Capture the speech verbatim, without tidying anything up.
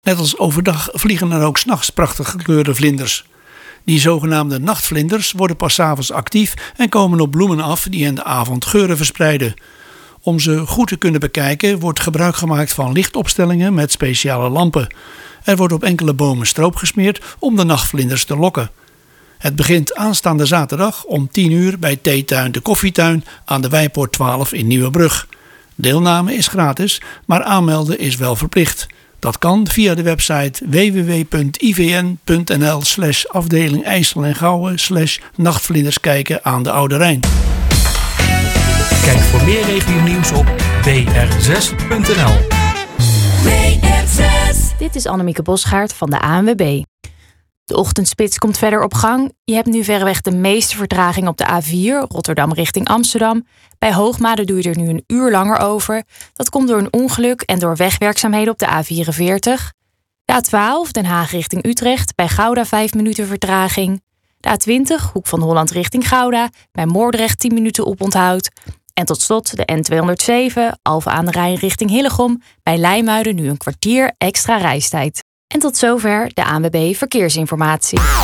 Net als overdag vliegen er ook 's nachts prachtig gekleurde vlinders. Die zogenaamde nachtvlinders worden pas 's avonds actief en komen op bloemen af die in de avond geuren verspreiden. Om ze goed te kunnen bekijken wordt gebruik gemaakt van lichtopstellingen met speciale lampen. Er wordt op enkele bomen stroop gesmeerd om de nachtvlinders te lokken. Het begint aanstaande zaterdag om tien uur bij Theetuin de Koffietuin aan de Wijpoort twaalf in Nieuwebrug. Deelname is gratis, maar aanmelden is wel verplicht. Dat kan via de website w w w punt i v n punt n l slash afdeling IJssel en Gouwen slash nachtvlinders kijken aan de Oude Rijn. Kijk voor meer regionieuws op b r zes punt n l. B R zes. Dit is Annemieke Bosgaard van de A N W B. De ochtendspits komt verder op gang. Je hebt nu verreweg de meeste vertraging op de A vier, Rotterdam richting Amsterdam. Bij Hoogmade doe je er nu een uur langer over. Dat komt door een ongeluk en door wegwerkzaamheden op de A vierenveertig. De A twaalf, Den Haag richting Utrecht, bij Gouda vijf minuten vertraging. De A twintig, Hoek van Holland richting Gouda, bij Moordrecht tien minuten oponthoud. En tot slot de N tweehonderdzeven, Alphen aan de Rijn richting Hillegom, bij Leimuiden nu een kwartier extra reistijd. En tot zover de A N W B Verkeersinformatie.